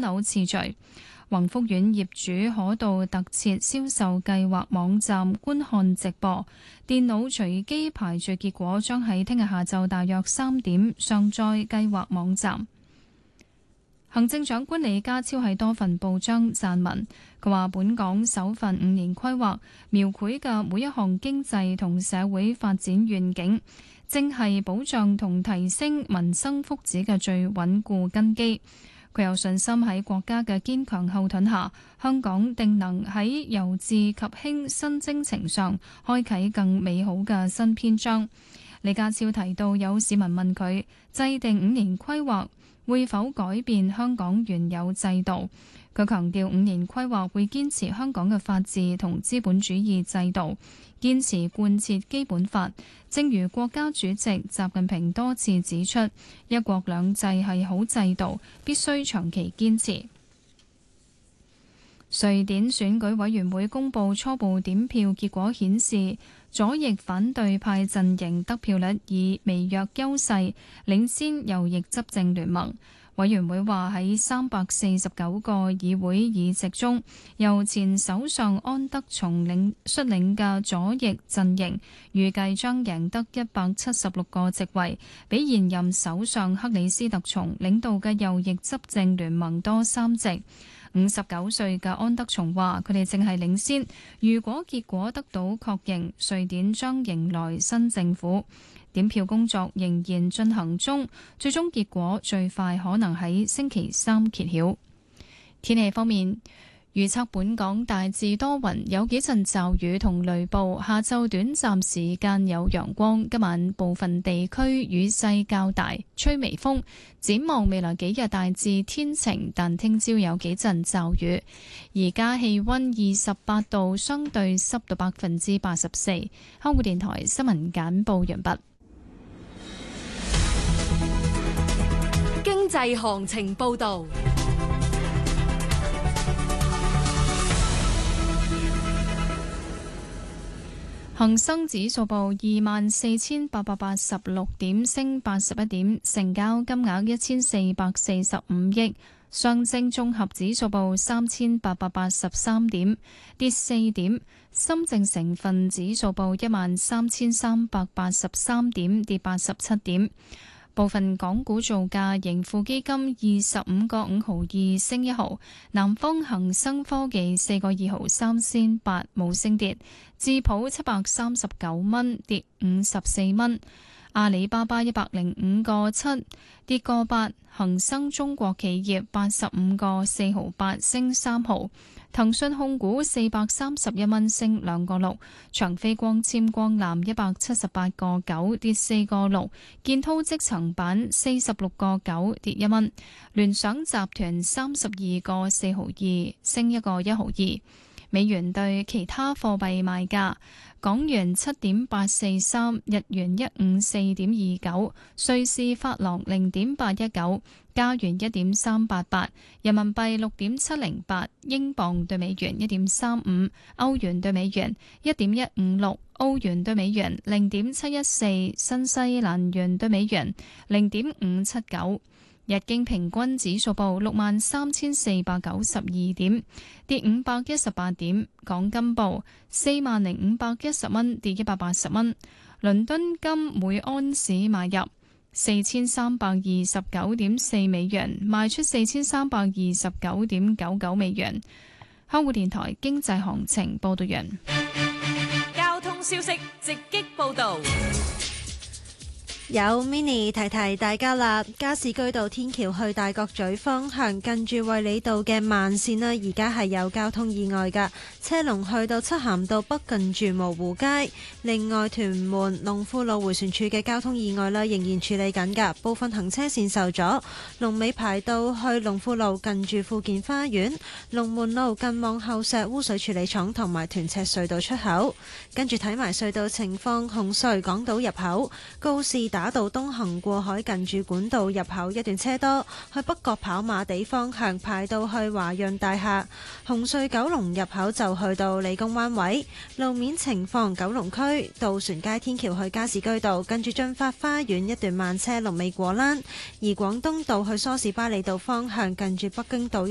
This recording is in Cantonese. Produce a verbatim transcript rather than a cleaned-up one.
樓次序。宏福苑業主可到特設銷售計劃網站觀看直播，電腦隨機排序結果將喺聽日下晝大約三點上載計劃網站。行政長官李家超喺多份報章撰文，佢話本港首份五年規劃描繪嘅每一項經濟同社會發展願景，正係保障同提升民生福祉嘅最穩固根基。佢有信心喺國家嘅堅強後盾下，香港定能喺由治及興新征程上開啟更美好嘅新篇章。李家超提到，有市民問佢制定五年規劃會否改變香港原有制度？佢強調五年規劃會堅持香港嘅法治同資本主義制度，堅持貫徹基本法。正如國家主席習近平多次指出，一國兩制係好制度，必須長期堅持。瑞典選舉委員會公布初步點票結果顯示，左翼反對派陣營得票率以微弱優勢領先右翼執政聯盟。委員會話喺三百四十九個議會議席中，由前首相安德松領率領嘅左翼陣營預計將贏得一百七十六個席位，比現任首相克里斯特松領導嘅右翼執政聯盟多三席。五十九歲嘅安德松話：佢哋正係領先，如果結果得到確認，瑞典將迎來新政府。點票工作仍然進行中，最終結果最快可能喺星期三揭曉。天氣方面，預測本港大致多雲，有幾陣驟雨同雷暴，下晝短暫時間有陽光，今晚部分地區雨勢較大，吹微風。展望未來幾日大致天晴，但聽朝有幾陣驟雨。而家氣溫二十八度，相對濕度百分之八十四。香港電台新聞簡報完畢。 經濟行情報道。 恒生指數報二萬四千八百八十六點，升八十一點，成交金額一千四百四十五億。上證綜合指數報三千八百八十三點，跌四點。深證成分指數報一萬三千三百八十三點，跌八十七點。部分港股造價，盈富基金二十五個五毫二升一毫，南方恒生科技四個二毫三仙八冇升跌，智普七百三十九蚊跌五十四蚊，阿里巴巴一百零五個七跌個八，恒生中國企業八十五個四毫八升三毫。騰訊控股四百三十一蚊升兩個六，長飛光纖光纜一百七十八個九跌四個六，建滔積層板四十六個九跌一蚊，聯想集團三十二個四毫二升一個一毫二。美元對其他貨幣賣價：港元七點八四三，日元一五四點二九，瑞士法郎零點八一九，加元一點三八八，人民幣六點七零八，英鎊對美元一點三五，歐元對美元一點一五六，澳元對美元零點七一四，新西蘭元對美元零點五七九。日經平均指數報六萬三千四百九十二點，跌五百一十八點。港金報四萬零五百一十蚊，跌一百八十蚊。倫敦金每安士買入四千三百二十九點四美元，賣出四千三百二十九點九九美元。香港電台經濟行情報道完。 交通消息直擊報道。 有 mini 提提大家啦，加士居道天橋去大角咀方向近住衛理道嘅慢線啦，而家係有交通意外噶，車龍去到漆咸道北近住蕪湖街。另外，屯門龍富路迴旋處嘅交通意外啦，仍然處理緊噶，部分行車線受阻，龍尾排到去龍富路近住富健花園，龍門路近望後石污水處理廠同埋屯赤隧道出口。跟住睇埋隧道情況，紅隧港島入口告士打道東行過海近住管道入口一段車多，去北角跑馬地方向排到去華潤大廈。紅隧九龍入口就去到理工灣位。路面情況，九龍區渡船街天橋去加士居道跟住駿發花園一段慢車龍尾果欄，而廣東道去梳士巴利道方向近住北京道